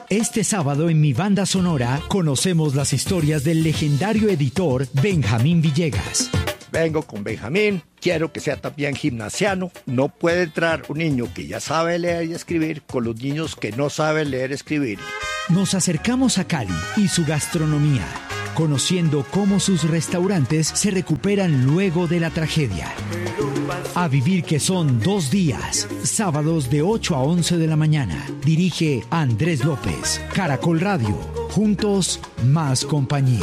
Este sábado en Mi Banda Sonora conocemos las historias del legendario editor Benjamín Villegas. Vengo con Benjamín, quiero que sea también gimnasiano. No puede entrar un niño que ya sabe leer y escribir con los niños que no saben leer y escribir. Nos acercamos a Cali y su gastronomía, conociendo cómo sus restaurantes se recuperan luego de la tragedia. A vivir que son 2 días, sábados de 8 a 11 de la mañana. Dirige Andrés López, Caracol Radio. Juntos, más compañía.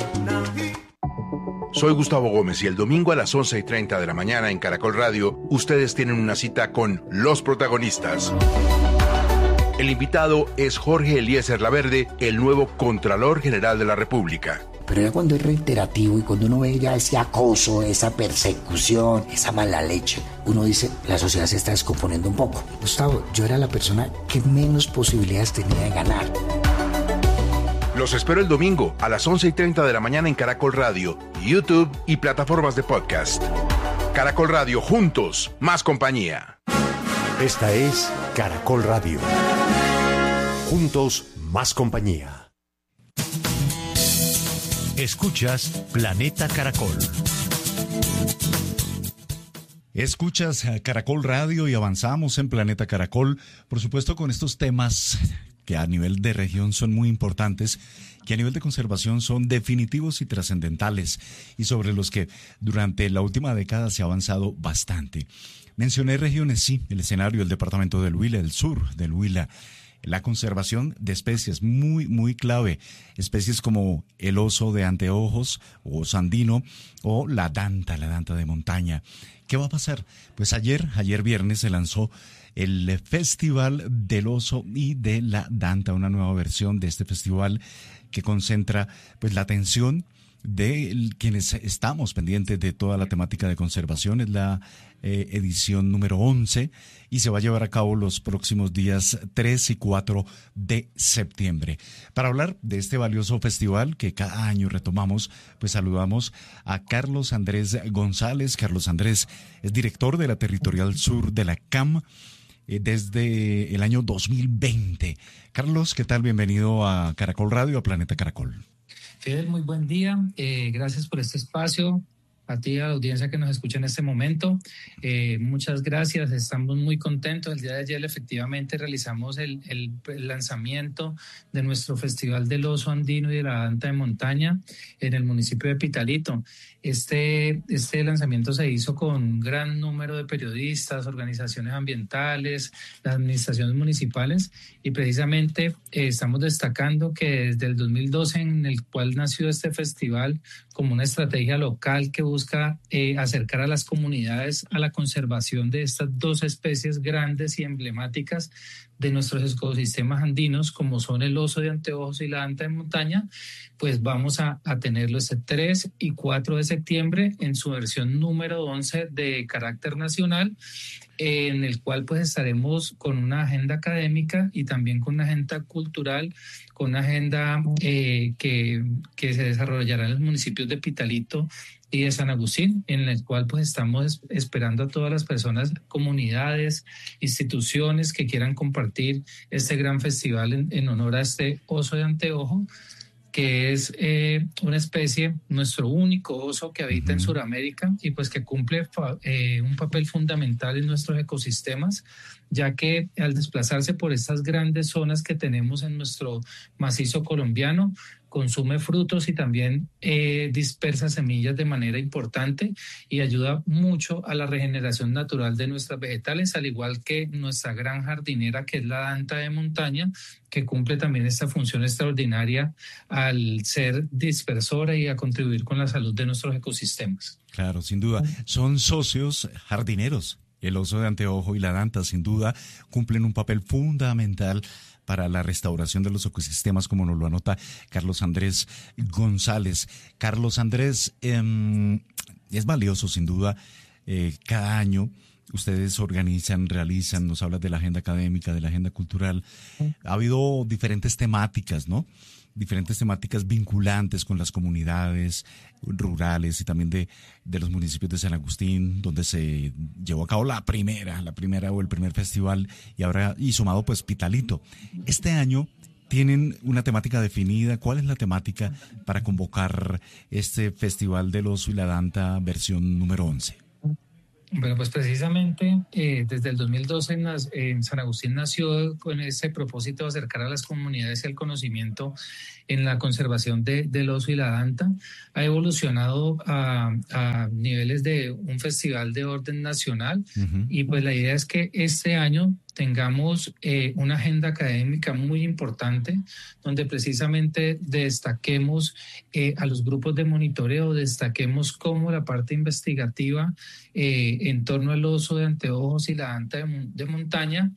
Soy Gustavo Gómez y el domingo a las 11:30 de la mañana en Caracol Radio, ustedes tienen una cita con los protagonistas. El invitado es Jorge Eliezer Laverde, el nuevo Contralor General de la República. Pero ya cuando es reiterativo y cuando uno ve ya ese acoso, esa persecución, esa mala leche, uno dice, la sociedad se está descomponiendo un poco. Gustavo, yo era la persona que menos posibilidades tenía de ganar. Los espero el domingo a las 11:30 de la mañana en Caracol Radio, YouTube y plataformas de podcast. Caracol Radio, juntos, más compañía. Esta es Caracol Radio. Juntos, más compañía. Escuchas Planeta Caracol. Escuchas Caracol Radio y avanzamos en Planeta Caracol, por supuesto con estos temas que a nivel de región son muy importantes, que a nivel de conservación son definitivos y trascendentales, y sobre los que durante la última década se ha avanzado bastante. Mencioné regiones, sí, el escenario, el departamento del Huila, el sur del Huila, la conservación de especies muy, muy clave, especies como el oso de anteojos o oso andino o la danta de montaña. ¿Qué va a pasar? Pues ayer viernes se lanzó el Festival del Oso y de la Danta, una nueva versión de este festival que concentra pues la atención de quienes estamos pendientes de toda la temática de conservación. Es la edición número 11 y se va a llevar a cabo los próximos días 3 y 4 de septiembre. Para hablar de este valioso festival que cada año retomamos, pues saludamos a Carlos Andrés González. Carlos Andrés es director de la Territorial Sur de la CAM desde el año 2020. Carlos, ¿qué tal? Bienvenido a Caracol Radio, a Planeta Caracol. Fidel, muy buen día. Gracias por este espacio. A ti, a la audiencia que nos escucha en este momento. Muchas gracias. Estamos muy contentos. El día de ayer efectivamente realizamos el lanzamiento de nuestro Festival del Oso Andino y de la Danta de Montaña en el municipio de Pitalito. Este lanzamiento se hizo con un gran número de periodistas, organizaciones ambientales, las administraciones municipales, y precisamente estamos destacando que desde el 2012, en el cual nació este festival como una estrategia local que busca acercar a las comunidades a la conservación de estas 2 especies grandes y emblemáticas de nuestros ecosistemas andinos, como son el oso de anteojos y la danta de montaña, pues vamos a tenerlo este 3 y 4 de septiembre en su versión número 11 de carácter nacional, en el cual pues estaremos con una agenda académica y también con una agenda cultural, con una agenda que se desarrollará en los municipios de Pitalito y de San Agustín, en el cual pues estamos esperando a todas las personas, comunidades, instituciones que quieran compartir este gran festival en honor a este oso de anteojo, que es una especie, nuestro único oso que habita en Sudamérica y pues que cumple un papel fundamental en nuestros ecosistemas, ya que al desplazarse por estas grandes zonas que tenemos en nuestro macizo colombiano, consume frutos y también dispersa semillas de manera importante y ayuda mucho a la regeneración natural de nuestras vegetales, al igual que nuestra gran jardinera, que es la danta de montaña, que cumple también esta función extraordinaria al ser dispersora y a contribuir con la salud de nuestros ecosistemas. Claro, sin duda. Son socios jardineros. El oso de anteojo y la danta, sin duda, cumplen un papel fundamental para la restauración de los ecosistemas, como nos lo anota Carlos Andrés González. Carlos Andrés, es valioso, sin duda, cada año ustedes organizan, realizan, nos hablas de la agenda académica, de la agenda cultural. Ha habido diferentes temáticas, ¿no? Diferentes temáticas vinculantes con las comunidades rurales y también de los municipios de San Agustín, donde se llevó a cabo la primera o el primer festival, y ahora, y sumado pues Pitalito. Este año ¿Tienen una temática definida? ¿Cuál es la temática para convocar este Festival del Oso y la Danta versión número 11? Bueno, pues precisamente desde el 2012 en San Agustín nació con ese propósito de acercar a las comunidades y al conocimiento en la conservación del oso y la danta. Ha evolucionado a niveles de un festival de orden nacional y pues la idea es que este año tengamos una agenda académica muy importante donde precisamente destaquemos a los grupos de monitoreo, destaquemos cómo la parte investigativa en torno al oso de anteojos y la danta de montaña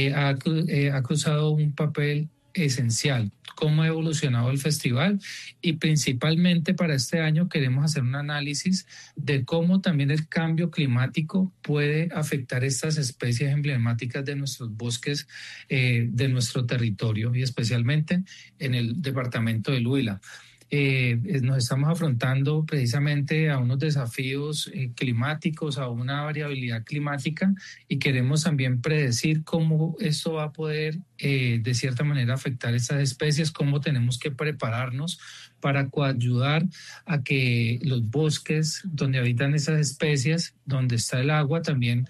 ha cruzado un papel esencial, cómo ha evolucionado el festival y principalmente para este año queremos hacer un análisis de cómo también el cambio climático puede afectar estas especies emblemáticas de nuestros bosques, de nuestro territorio y especialmente en el departamento del Huila. Nos estamos afrontando precisamente a unos desafíos climáticos, a una variabilidad climática y queremos también predecir cómo esto va a poder de cierta manera afectar estas especies, cómo tenemos que prepararnos para coayudar a que los bosques donde habitan esas especies, donde está el agua también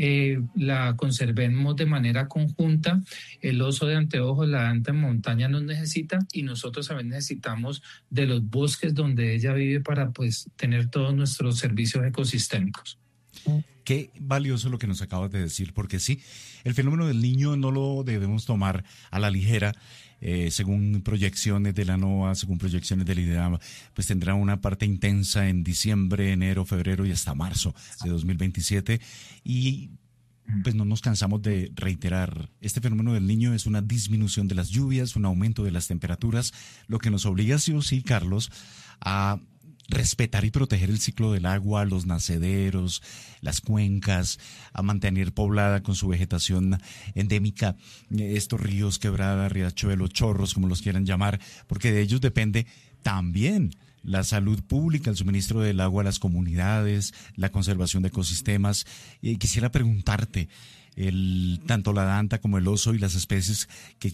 la conservemos de manera conjunta. El oso de anteojos, la danta en montaña nos necesita y nosotros también necesitamos de los bosques donde ella vive para pues tener todos nuestros servicios ecosistémicos. Qué valioso lo que nos acabas de decir, porque sí, el fenómeno del Niño no lo debemos tomar a la ligera. Según proyecciones de la NOAA, según proyecciones del IDEAM, pues tendrá una parte intensa en diciembre, enero, febrero y hasta marzo de 2027. Y pues no nos cansamos de reiterar, este fenómeno del Niño es una disminución de las lluvias, un aumento de las temperaturas, lo que nos obliga sí o sí, Carlos, a respetar y proteger el ciclo del agua, los nacederos, las cuencas, a mantener poblada con su vegetación endémica estos ríos, quebradas, riachuelos, chorros, como los quieran llamar, porque de ellos depende también la salud pública, el suministro del agua a las comunidades, la conservación de ecosistemas. Quisiera preguntarte, tanto la danta como el oso y las especies,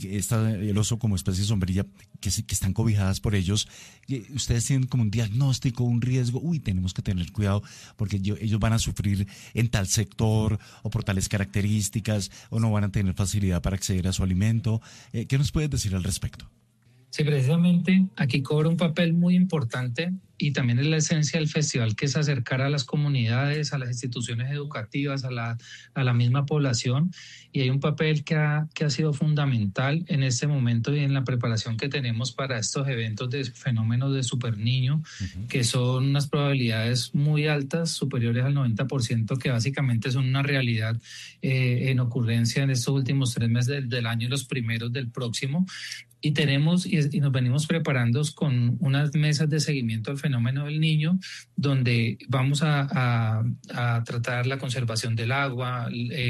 el oso como especie sombrilla, que están cobijadas por ellos, ustedes tienen como un diagnóstico, un riesgo, tenemos que tener cuidado porque ellos van a sufrir en tal sector o por tales características o no van a tener facilidad para acceder a su alimento. ¿Qué nos puedes decir al respecto? Sí, precisamente aquí cobra un papel muy importante y también es la esencia del festival, que es acercar a las comunidades, a las instituciones educativas, a la misma población, y hay un papel que ha sido fundamental en este momento y en la preparación que tenemos para estos eventos de fenómenos de superniño, que son unas probabilidades muy altas, superiores al 90%, que básicamente son una realidad en ocurrencia en estos últimos 3 meses del año y los primeros del próximo. Y tenemos y nos venimos preparando con unas mesas de seguimiento al fenómeno del Niño, donde vamos a tratar la conservación del agua,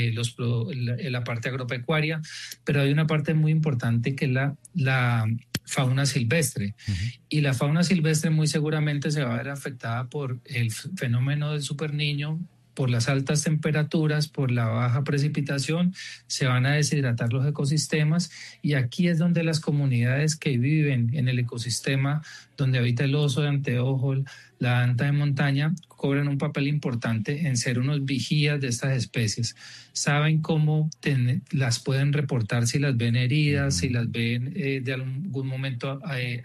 la parte agropecuaria, pero hay una parte muy importante que es la fauna silvestre. Y la fauna silvestre muy seguramente se va a ver afectada por el fenómeno del superniño, por las altas temperaturas, por la baja precipitación, se van a deshidratar los ecosistemas y aquí es donde las comunidades que viven en el ecosistema donde habita el oso de anteojos, la danta de montaña, cobran un papel importante en ser unos vigías de estas especies. Saben cómo las pueden reportar si las ven heridas, si las ven de algún momento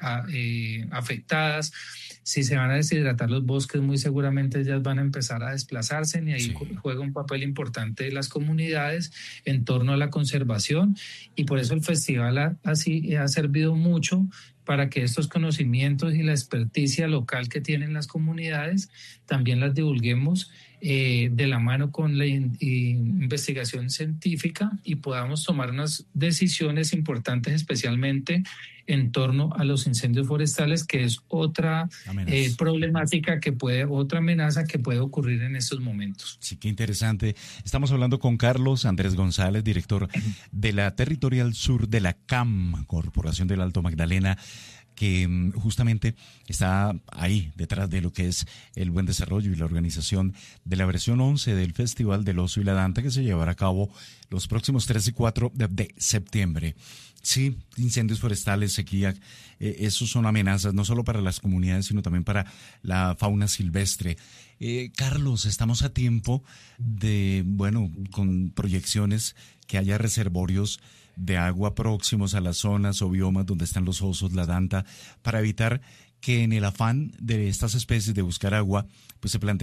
afectadas. Si se van a deshidratar los bosques, muy seguramente ellas van a empezar a desplazarse y ahí juega un papel importante las comunidades en torno a la conservación y por eso el festival ha servido mucho para que estos conocimientos y la experticia local que tienen las comunidades también las divulguemos de la mano con la investigación científica y podamos tomar unas decisiones importantes, especialmente en torno a los incendios forestales, que es otra problemática otra amenaza que puede ocurrir en estos momentos. Sí, qué interesante. Estamos hablando con Carlos Andrés González, director de la Territorial Sur de la CAM, Corporación del Alto Magdalena, que justamente está ahí detrás de lo que es el buen desarrollo y la organización de la versión 11 del Festival del Oso y la Danta, que se llevará a cabo los próximos 3 y 4 de septiembre. Sí, incendios forestales, sequía, esos son amenazas no solo para las comunidades, sino también para la fauna silvestre. Carlos, estamos a tiempo de, bueno, con proyecciones que haya reservorios de agua próximos a las zonas o biomas donde están los osos, la danta, para evitar que en el afán de estas especies de buscar agua, pues se planteen